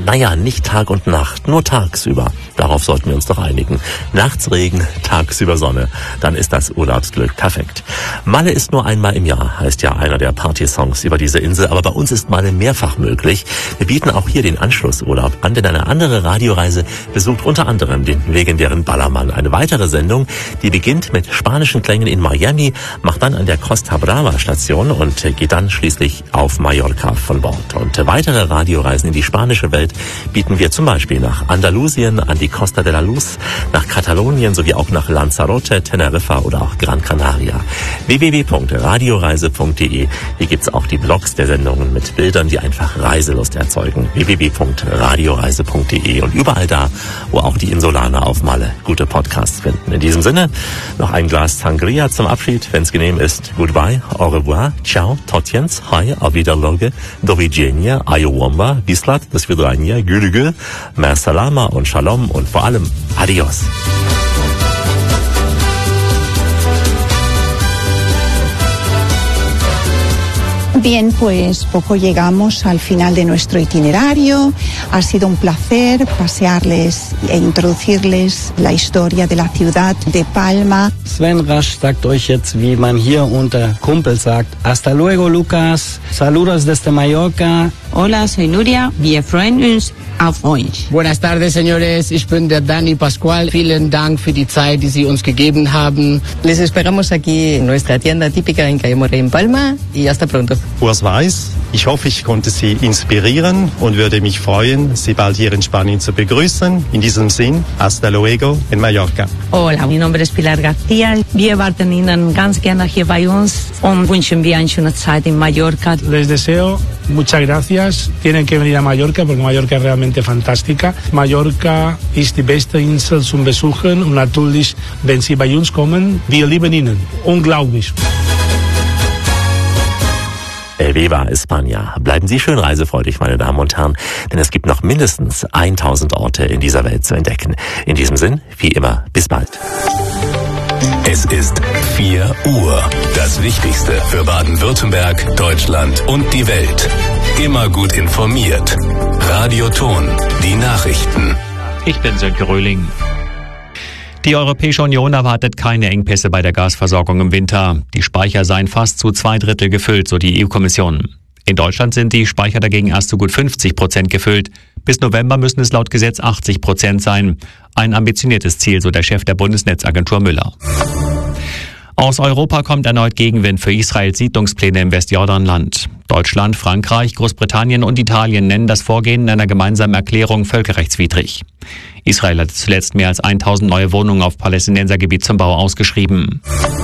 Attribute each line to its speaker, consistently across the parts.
Speaker 1: Naja, nicht Tag und Nacht, nur tagsüber. Darauf sollten wir uns doch einigen. Nachts Regen, tagsüber Sonne. Dann ist das Urlaubsglück perfekt. Malle ist nur einmal im Jahr, heißt ja einer der Party-Songs über diese Insel. Aber bei uns ist Malle mehrfach möglich. Wir bieten auch hier den Anschlussurlaub an, denn eine andere Radioreise besucht unter anderem den legendären Ballermann. Eine weitere Sendung, die beginnt mit spanischen Klängen in Miami, macht dann an der Costa Brava Station und geht dann schließlich auf Mallorca von Bord. Und weitere Radioreisen in die spanische Welt bieten wir zum Beispiel nach Andalusien, an die Costa de la Luz, nach Katalonien sowie auch nach Lanzarote, Teneriffa oder auch Gran Canaria. www.radioreise.de. Hier gibt's auch die Blogs der Sendungen mit Bildern, die einfach Reiselust erzeugen. www.radioreise.de und überall da, wo auch die Insulaner auf Malle gute Podcasts finden. In diesem Sinne, noch ein Glas Sangria zum Abschied, wenn's genehm ist. Goodbye, au revoir, ciao, totjens, hi, auf Wiederloge, do widzenia, ayowamba, bislat, do svidrania, gülügül, mer salama und shalom und vor allem adios.
Speaker 2: Bien, pues poco llegamos al final de nuestro itinerario. Ha sido un placer pasearles e introducirles la historia de la ciudad de Palma.
Speaker 3: Sven Rasch sagt euch jetzt, wie man hier unter Kumpel sagt. Hasta luego, Lucas. Saludos desde Mallorca.
Speaker 4: Hola, soy Nuria. Wir freuen uns auf euch.
Speaker 5: Buenas tardes, señores. Ich bin der Dani Pascual. Vielen Dank für die Zeit, die Sie uns gegeben haben.
Speaker 4: Les esperamos aquí en nuestra tienda típica en Calle Morey en Palma y hasta pronto.
Speaker 6: Urs Weiß. Ich hoffe, ich konnte Sie inspirieren und würde mich freuen, Sie bald hier in Spanien zu begrüßen. In diesem Sinn, hasta luego en Mallorca.
Speaker 4: Hola, mi nombre es Pilar García. Wir warten Ihnen ganz gerne hier bei uns und wünschen wir eine schöne Zeit in Mallorca.
Speaker 7: Les deseo muchas gracias. Tienen que venir a Mallorca porque Mallorca es realmente fantástica. Mallorca ist die beste Insel zum Besuchen und natürlich, wenn Sie bei uns kommen, wir lieben Ihnen. Unglaublich.
Speaker 1: Viva España. Bleiben Sie schön reisefreudig, meine Damen und Herren, denn es gibt noch mindestens 1000 Orte in dieser Welt zu entdecken. In diesem Sinn, wie immer, bis bald.
Speaker 8: Es ist 4 Uhr. Das Wichtigste für Baden-Württemberg, Deutschland und die Welt. Immer gut informiert. Radio Ton, die Nachrichten.
Speaker 9: Ich bin Sönke Röhling. Die Europäische Union erwartet keine Engpässe bei der Gasversorgung im Winter. Die Speicher seien fast zu 2/3 gefüllt, so die EU-Kommission. In Deutschland sind die Speicher dagegen erst zu gut 50% gefüllt. Bis November müssen es laut Gesetz 80% sein. Ein ambitioniertes Ziel, so der Chef der Bundesnetzagentur Müller. Aus Europa kommt erneut Gegenwind für Israels Siedlungspläne im Westjordanland. Deutschland, Frankreich, Großbritannien und Italien nennen das Vorgehen in einer gemeinsamen Erklärung völkerrechtswidrig. Israel hat zuletzt mehr als 1000 neue Wohnungen auf Palästinensergebiet zum Bau ausgeschrieben.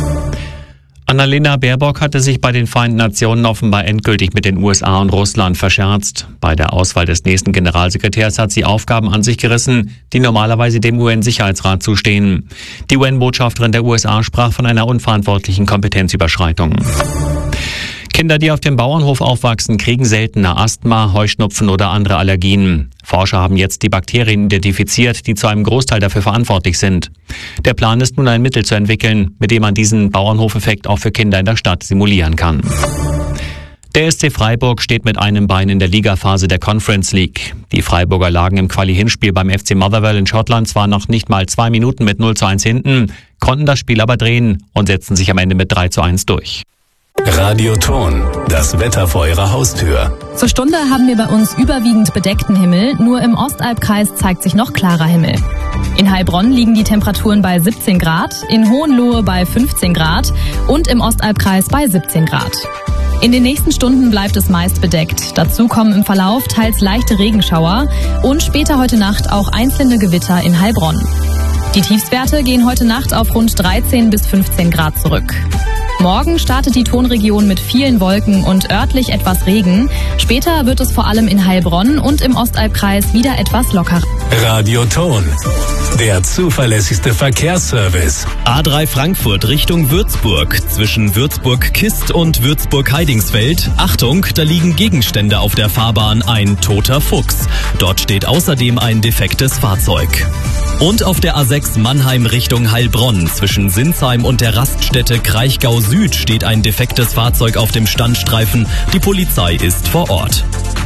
Speaker 9: Annalena Baerbock hatte sich bei den Vereinten Nationen offenbar endgültig mit den USA und Russland verscherzt. Bei der Auswahl des nächsten Generalsekretärs hat sie Aufgaben an sich gerissen, die normalerweise dem UN-Sicherheitsrat zustehen. Die UN-Botschafterin der USA sprach von einer unverantwortlichen Kompetenzüberschreitung. Kinder, die auf dem Bauernhof aufwachsen, kriegen seltener Asthma, Heuschnupfen oder andere Allergien. Forscher haben jetzt die Bakterien identifiziert, die zu einem Großteil dafür verantwortlich sind. Der Plan ist nun, ein Mittel zu entwickeln, mit dem man diesen Bauernhofeffekt auch für Kinder in der Stadt simulieren kann. Der SC Freiburg steht mit einem Bein in der Ligaphase der Conference League. Die Freiburger lagen im Quali-Hinspiel beim FC Motherwell in Schottland zwar noch nicht mal 2 Minuten mit 0:1 hinten, konnten das Spiel aber drehen und setzten sich am Ende mit 3:1 durch.
Speaker 8: Radio Ton, das Wetter vor Ihrer Haustür.
Speaker 10: Zur Stunde haben wir bei uns überwiegend bedeckten Himmel, nur im Ostalbkreis zeigt sich noch klarer Himmel. In Heilbronn liegen die Temperaturen bei 17 Grad, in Hohenlohe bei 15 Grad und im Ostalbkreis bei 17 Grad. In den nächsten Stunden bleibt es meist bedeckt. Dazu kommen im Verlauf teils leichte Regenschauer und später heute Nacht auch einzelne Gewitter in Heilbronn. Die Tiefstwerte gehen heute Nacht auf rund 13 bis 15 Grad zurück. Morgen startet die Tonregion mit vielen Wolken und örtlich etwas Regen. Später wird es vor allem in Heilbronn und im Ostalbkreis wieder etwas lockerer.
Speaker 8: Radio Ton, der zuverlässigste Verkehrsservice.
Speaker 11: A3 Frankfurt Richtung Würzburg. Zwischen Würzburg-Kist und Würzburg-Heidingsfeld. Achtung, da liegen Gegenstände auf der Fahrbahn. Ein toter Fuchs. Dort steht außerdem ein defektes Fahrzeug. Und auf der A6 Mannheim Richtung Heilbronn. Zwischen Sinsheim und der Raststätte Kraichgau Süd steht ein defektes Fahrzeug auf dem Standstreifen. Die Polizei ist vor Ort.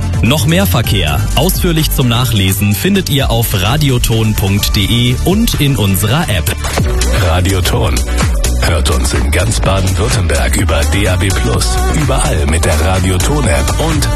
Speaker 11: Noch mehr Verkehr, ausführlich zum Nachlesen, findet ihr auf radioton.de und in unserer App.
Speaker 8: Radioton. Hört uns in ganz Baden-Württemberg über DAB+, überall mit der Radioton-App und